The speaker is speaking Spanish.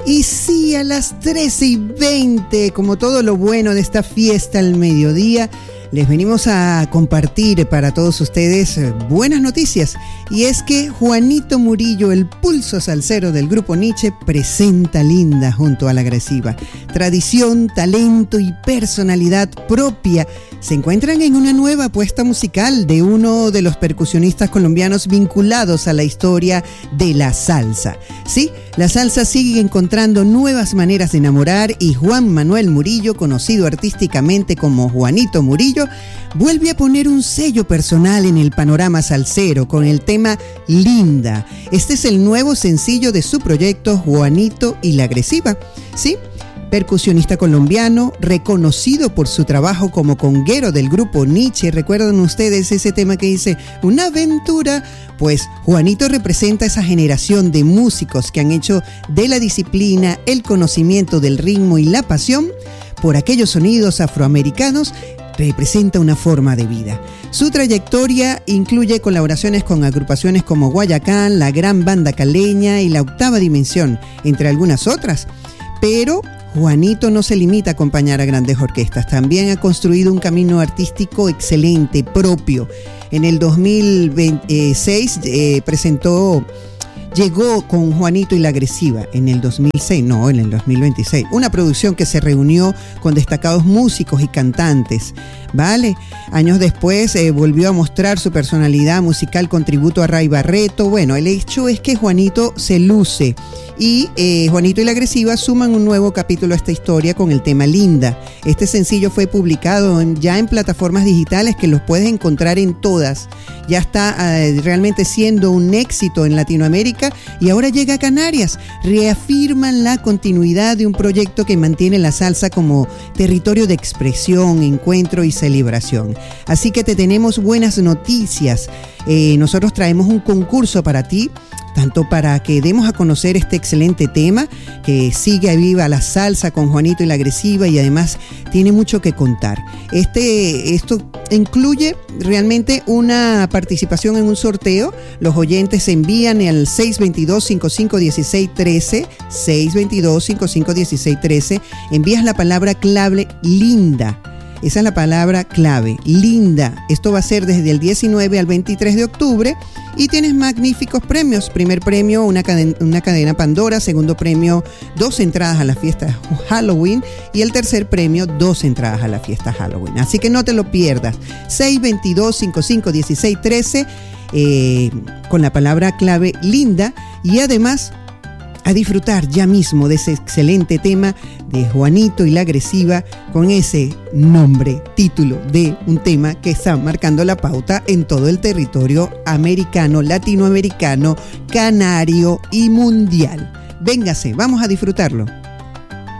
Y sí, a las 13:20, como todo lo bueno de esta fiesta al mediodía, les venimos a compartir para todos ustedes buenas noticias. Y es que Juanito Murillo, el pulso salsero del grupo Nietzsche, presenta Linda junto a La Agresiva. Tradición, talento y personalidad propia se encuentran en una nueva apuesta musical de uno de los percusionistas colombianos vinculados a la historia de la salsa. Sí, la salsa sigue encontrando nuevas maneras de enamorar y Juan Manuel Murillo, conocido artísticamente como Juanito Murillo, vuelve a poner un sello personal en el panorama salsero con el tema Linda. Este es el nuevo sencillo de su proyecto Juanito y La Agresiva. Sí, percusionista colombiano, reconocido por su trabajo como conguero del grupo Nietzsche. ¿Recuerdan ustedes ese tema que dice una aventura? Pues Juanito representa esa generación de músicos que han hecho de la disciplina, el conocimiento del ritmo y la pasión por aquellos sonidos afroamericanos. Representa una forma de vida. Su trayectoria incluye colaboraciones con agrupaciones como Guayacán, la Gran Banda Caleña y la Octava Dimensión, entre algunas otras. Pero Juanito no se limita a acompañar a grandes orquestas, también ha construido un camino artístico excelente, propio. En el 2006 llegó con Juanito y La Agresiva, en el 2026, una producción que se reunió con destacados músicos y cantantes, ¿vale? Años después volvió a mostrar su personalidad musical con tributo a Ray Barreto. Bueno, el hecho es que Juanito se luce y Juanito y La Agresiva suman un nuevo capítulo a esta historia con el tema Linda. Este sencillo fue publicado ya en plataformas digitales que los puedes encontrar en todas. Ya está realmente siendo un éxito en Latinoamérica y ahora llega a Canarias. Reafirman la continuidad de un proyecto que mantiene la salsa como territorio de expresión, encuentro y celebración. Así que te tenemos buenas noticias. Nosotros traemos un concurso para ti, tanto para que demos a conocer este excelente tema, que sigue viva la salsa con Juanito y La Agresiva y además tiene mucho que contar. Esto incluye realmente una participación en un sorteo. Los oyentes se envían al 622-551613, 622-551613, envías la palabra clave Linda. Esa es la palabra clave, Linda. Esto va a ser desde el 19 al 23 de octubre y tienes magníficos premios. Primer premio, una cadena Pandora. Segundo premio, 2 entradas a la fiesta Halloween. Y el tercer premio, 2 entradas a la fiesta Halloween. Así que no te lo pierdas. 622-551613 con la palabra clave Linda. Y además a disfrutar ya mismo de ese excelente tema de Juanito y La Agresiva, con ese nombre, título de un tema que está marcando la pauta en todo el territorio americano, latinoamericano, canario y mundial. Véngase, vamos a disfrutarlo.